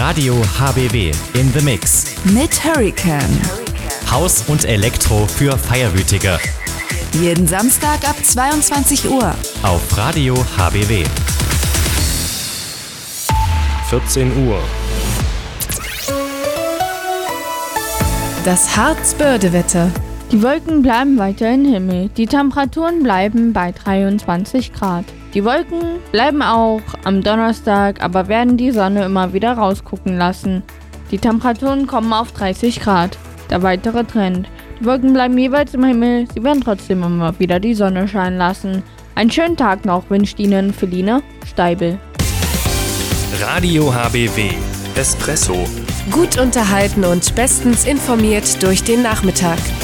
Radio HBW in the Mix. Mit Hurricane. Haus und Elektro für Feierwütige. Jeden Samstag ab 22 Uhr. Auf Radio HBW. 14 Uhr. Das Harzbörde-Wetter. Die Wolken bleiben weiterhin Himmel. Die Temperaturen bleiben bei 23 Grad. Die Wolken bleiben auch am Donnerstag, aber werden die Sonne immer wieder rausgucken lassen. Die Temperaturen kommen auf 30 Grad. Der weitere Trend. Die Wolken bleiben jeweils im Himmel, sie werden trotzdem immer wieder die Sonne scheinen lassen. Einen schönen Tag noch wünscht Ihnen Feline Steibel. Radio HBW. Espresso. Gut unterhalten und bestens informiert durch den Nachmittag.